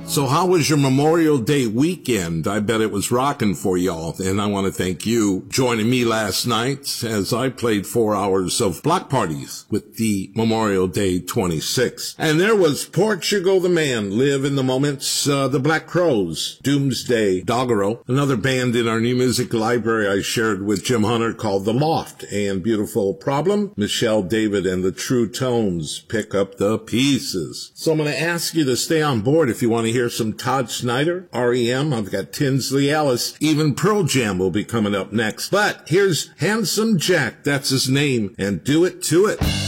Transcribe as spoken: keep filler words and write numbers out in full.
So how was your Memorial Day weekend? I bet it was rocking for y'all. And I want to thank you joining me last night as I played four hours of block parties with the Memorial Day twenty-six. And there was Portugal the Man, Live in the Moments, uh, the Black Crowes, Doomsday, Doggerel, another band in our new music library I shared with Jim Hunter called The Loft, and Beautiful Problem, Michelle David and the True Tones, Pick Up the Pieces. So I'm going to ask you to stay on board if you want to hear some Todd Snyder, R E M. I've got Tinsley Ellis. Even Pearl Jam will be coming up next. But here's Handsome Jack, that's his name, and Do It to It.